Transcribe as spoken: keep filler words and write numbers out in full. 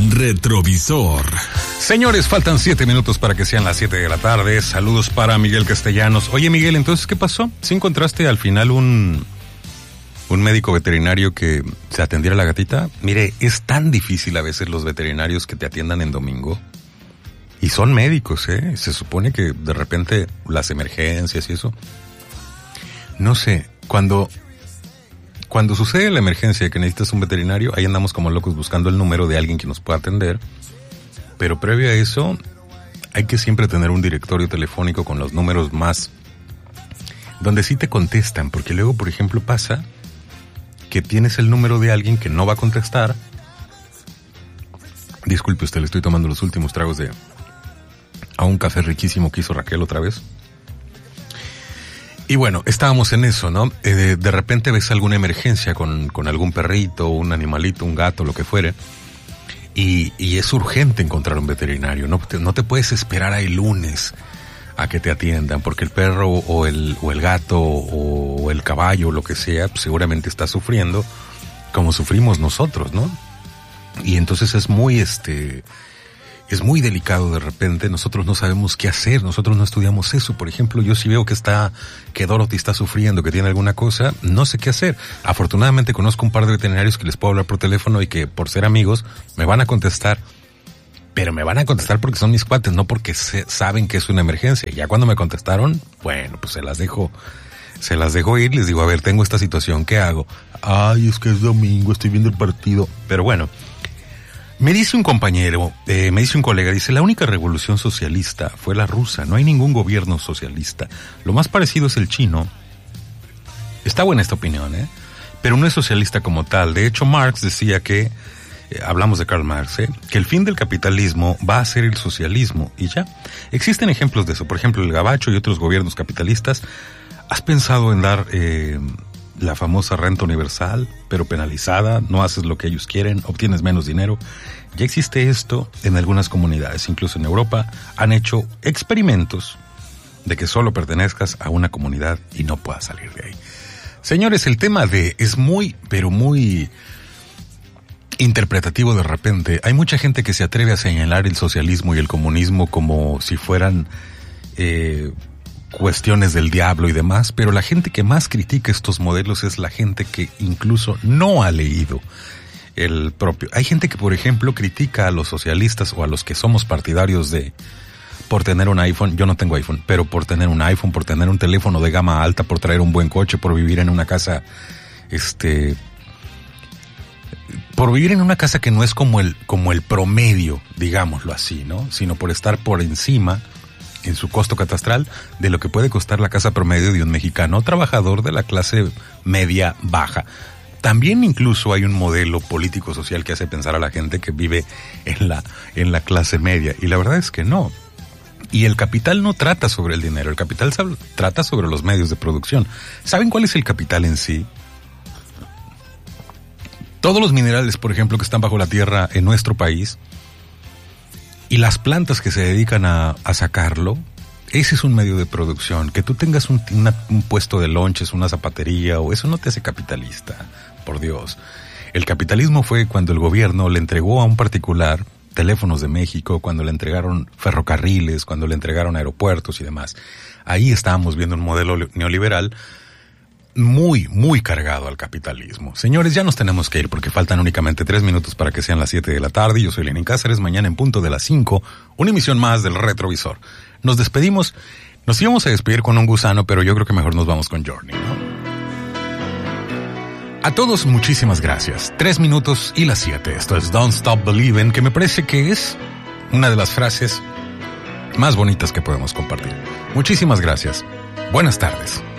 Retrovisor. Señores, faltan siete minutos para que sean las siete de la tarde. Saludos para Miguel Castellanos. Oye, Miguel, entonces, ¿qué pasó? ¿Sí encontraste al final un, un médico veterinario que se atendiera a la gatita? Mire, es tan difícil a veces los veterinarios que te atiendan en domingo. Y son médicos, ¿eh? Se supone que de repente las emergencias y eso. No sé, cuando... Cuando sucede la emergencia de que necesitas un veterinario, ahí andamos como locos buscando el número de alguien que nos pueda atender. Pero previo a eso, hay que siempre tener un directorio telefónico con los números más... donde sí te contestan, porque luego, por ejemplo, pasa que tienes el número de alguien que no va a contestar. Disculpe usted, le estoy tomando los últimos tragos de... a un café riquísimo que hizo Raquel otra vez. Y bueno, estábamos en eso, ¿no? Eh, de, de repente ves alguna emergencia con, con algún perrito, un animalito, un gato, lo que fuere, y, y es urgente encontrar un veterinario. No te, no te puedes esperar a el lunes a que te atiendan, porque el perro o el, o el gato o el caballo, lo que sea, pues seguramente está sufriendo como sufrimos nosotros, ¿no? Y entonces es muy, este... es muy delicado de repente, nosotros no sabemos qué hacer, nosotros no estudiamos eso. Por ejemplo, yo si veo que está, que Dorothy está sufriendo, que tiene alguna cosa, no sé qué hacer. Afortunadamente conozco un par de veterinarios que les puedo hablar por teléfono y que por ser amigos me van a contestar, pero me van a contestar porque son mis cuates, no porque se, saben que es una emergencia. Ya cuando me contestaron, bueno, pues se las dejo, se las dejo ir, les digo, a ver, tengo esta situación, ¿qué hago? Ay, es que es domingo, estoy viendo el partido, pero bueno. Me dice un compañero, eh, me dice un colega, dice, la única revolución socialista fue la rusa, no hay ningún gobierno socialista. Lo más parecido es el chino. Está buena esta opinión, ¿eh? Pero no es socialista como tal. De hecho, Marx decía que, eh, hablamos de Karl Marx, ¿eh? que el fin del capitalismo va a ser el socialismo, y ya. Existen ejemplos de eso, por ejemplo, el gabacho y otros gobiernos capitalistas. ¿Has pensado en dar... Eh, la famosa renta universal, pero penalizada, no haces lo que ellos quieren, obtienes menos dinero? Ya existe esto en algunas comunidades, incluso en Europa han hecho experimentos de que solo pertenezcas a una comunidad y no puedas salir de ahí. Señores, el tema de es muy, pero muy interpretativo de repente. Hay mucha gente que se atreve a señalar el socialismo y el comunismo como si fueran... Eh, cuestiones del diablo y demás, pero la gente que más critica estos modelos es la gente que incluso no ha leído el propio. Hay gente que, por ejemplo, critica a los socialistas o a los que somos partidarios de, por tener un iPhone, yo no tengo iPhone, pero por tener un iPhone, por tener un teléfono de gama alta, por traer un buen coche, por vivir en una casa, este, por vivir en una casa que no es como el, como el promedio, digámoslo así, ¿no? Sino por estar por encima en su costo catastral de lo que puede costar la casa promedio de un mexicano trabajador de la clase media baja. También incluso hay un modelo político social que hace pensar a la gente que vive en la, en la clase media, y la verdad es que no. Y el capital no trata sobre el dinero, el capital trata sobre los medios de producción. ¿Saben cuál es el capital en sí? Todos los minerales, por ejemplo, que están bajo la tierra en nuestro país, y las plantas que se dedican a, a sacarlo, ese es un medio de producción. Que tú tengas un, una, un puesto de lonches, una zapatería, o eso no te hace capitalista, por Dios. El capitalismo fue cuando el gobierno le entregó a un particular Teléfonos de México, cuando le entregaron ferrocarriles, cuando le entregaron aeropuertos y demás. Ahí estábamos viendo un modelo neoliberal muy, muy cargado al capitalismo. Señores, ya nos tenemos que ir porque faltan únicamente tres minutos para que sean las siete de la tarde. Yo soy Lenin Cáceres, mañana en punto de las cinco, una emisión más del Retrovisor. Nos despedimos, nos íbamos a despedir con un gusano, pero yo creo que mejor nos vamos con Journey, ¿no? A todos, muchísimas gracias. Tres minutos y las siete. Esto es Don't Stop Believing, que me parece que es una de las frases más bonitas que podemos compartir. Muchísimas gracias. Buenas tardes.